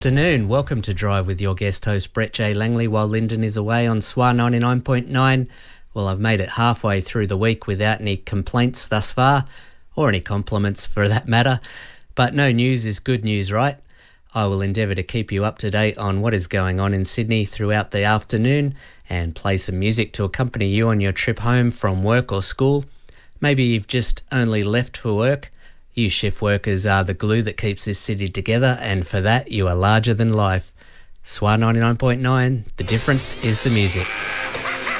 Afternoon. Welcome to Drive with your guest host Brett J. Langley while Lyndon is away on SWA 99.9. Well, I've made it halfway through the week without any complaints thus far, or any compliments for that matter. But no news is good news, right? I will endeavour to keep you up to date on what is going on in Sydney throughout the afternoon and play some music to accompany you on your trip home from work or school. Maybe you've just only left for work. You shift workers are the glue that keeps this city together, and for that you are larger than life. SWA 99.9, the difference is the music.